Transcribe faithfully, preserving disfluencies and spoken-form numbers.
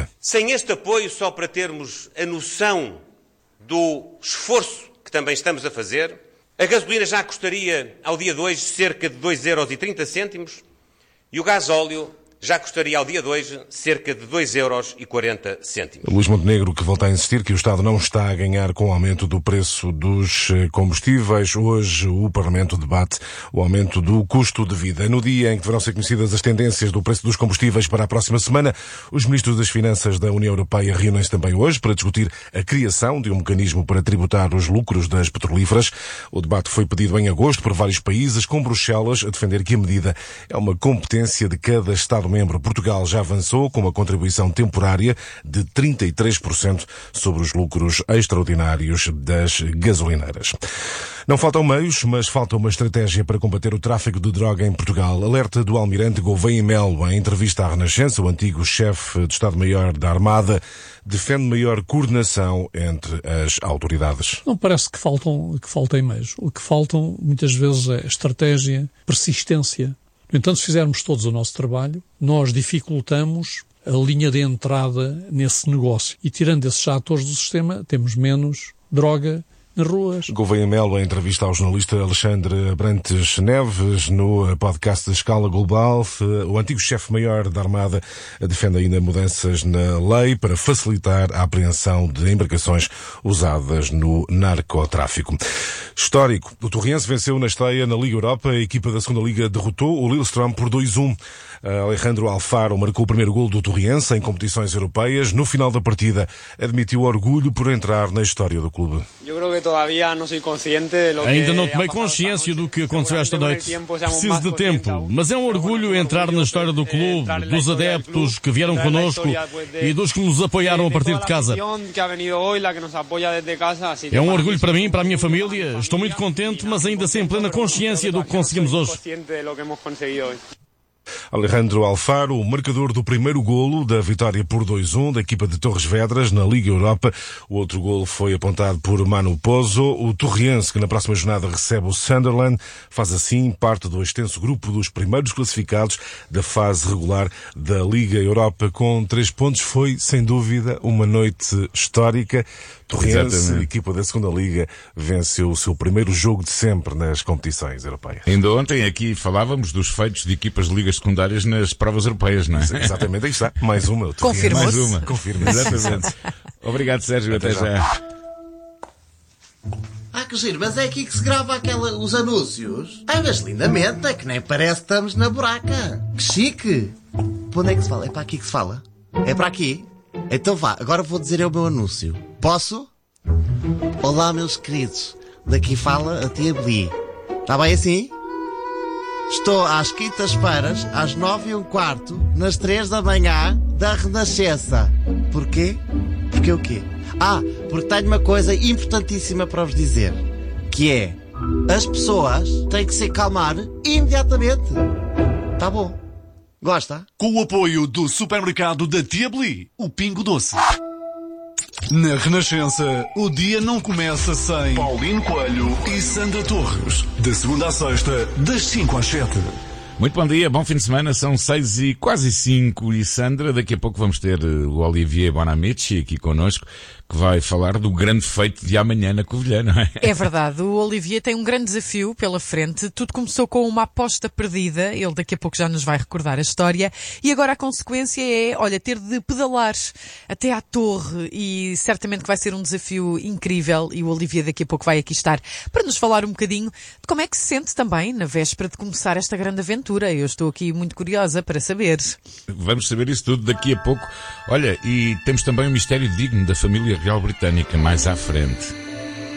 Sem este apoio, só para termos a noção do esforço que também estamos a fazer, a gasolina já custaria, ao dia de hoje, cerca de dois euros e trinta cêntimos e o gasóleo já custaria ao dia de hoje cerca de dois euros e quarenta cêntimos. Luís Montenegro, que volta a insistir que o Estado não está a ganhar com o aumento do preço dos combustíveis. Hoje o Parlamento debate o aumento do custo de vida. No dia em que deverão ser conhecidas as tendências do preço dos combustíveis para a próxima semana, os ministros das Finanças da União Europeia reúnem-se também hoje para discutir a criação de um mecanismo para tributar os lucros das petrolíferas. O debate foi pedido em agosto por vários países, com Bruxelas a defender que a medida é uma competência de cada Estado membro. Portugal já avançou com uma contribuição temporária de trinta e três por cento sobre os lucros extraordinários das gasolineiras. Não faltam meios, mas falta uma estratégia para combater o tráfico de droga em Portugal. Alerta do almirante Gouveia Melo. Em entrevista à Renascença, o antigo chefe de Estado-Maior da Armada defende maior coordenação entre as autoridades. Não parece que faltam, que faltem meios. O que faltam, muitas vezes, é estratégia, persistência. No entanto, se fizermos todos o nosso trabalho, nós dificultamos a linha de entrada nesse negócio. E tirando esses atores do sistema, temos menos droga nas ruas. Gouveia Melo, em entrevista ao jornalista Alexandre Abrantes Neves, no podcast da Escala Global. O antigo chefe-maior da Armada defende ainda mudanças na lei para facilitar a apreensão de embarcações usadas no narcotráfico. Histórico. O Torriense venceu na estreia na Liga Europa. A equipa da segunda Liga derrotou o Lillestrøm por dois a um. Alejandro Alfaro marcou o primeiro golo do Torriense em competições europeias. No final da partida, admitiu orgulho por entrar na história do clube. Ainda não tomei consciência do que aconteceu esta noite. Preciso de tempo, mas é um orgulho entrar na história do clube, dos adeptos que vieram connosco e dos que nos apoiaram a partir de casa. É um orgulho para mim e para a minha família. Estou muito contente, mas ainda sem plena consciência do que conseguimos hoje. Alejandro Alfaro, o marcador do primeiro golo da vitória por dois a um da equipa de Torres Vedras na Liga Europa. O outro golo foi apontado por Manu Pozo. O Torriense, que na próxima jornada recebe o Sunderland, faz assim parte do extenso grupo dos primeiros classificados da fase regular da Liga Europa. Com três pontos, foi, sem dúvida, uma noite histórica. Torriense, a equipa da segunda Liga, venceu o seu primeiro jogo de sempre nas competições europeias. Ainda ontem aqui falávamos dos feitos de equipas de ligas secundárias nas provas europeias, não é? Exatamente, aí está. Mais uma. Confirma-se. Mais uma. Confirma-se. Exatamente. Obrigado, Sérgio. Até, Até já. já. Ah, que giro, mas é aqui que se grava aquela, os anúncios? Ah, mas lindamente, é que nem parece que estamos na buraca. Que chique. Para onde é que se fala? É para aqui que se fala? É para aqui? Então vá, agora vou dizer o meu anúncio. Posso? Olá, meus queridos. Daqui fala a tia Bli. Está bem assim? Estou às quintas-feiras, às nove e um quarto, nas três da manhã, da Renascença. Porquê? Porquê o quê? Ah, porque tenho uma coisa importantíssima para vos dizer. Que é, as pessoas têm que se acalmar imediatamente. Tá bom? Gosta? Com o apoio do supermercado da Tia Bli, o Pingo Doce. Na Renascença, o dia não começa sem Paulino Coelho e Sandra Torres. Da segunda à sexta, das cinco às sete. Muito bom dia, bom fim de semana, são seis e quase cinco e Sandra, daqui a pouco vamos ter o Olivier Bonamici aqui connosco, que vai falar do grande feito de amanhã na Covilhã, não é? É verdade, o Olivier tem um grande desafio pela frente. Tudo começou com uma aposta perdida, ele daqui a pouco já nos vai recordar a história, e agora a consequência é, olha, ter de pedalar até à torre, e certamente que vai ser um desafio incrível, e o Olivier daqui a pouco vai aqui estar para nos falar um bocadinho de como é que se sente também na véspera de começar esta grande aventura. Eu estou aqui muito curiosa para saber. Vamos saber isso tudo daqui a pouco. Olha, e temos também um mistério digno da família real britânica mais à frente.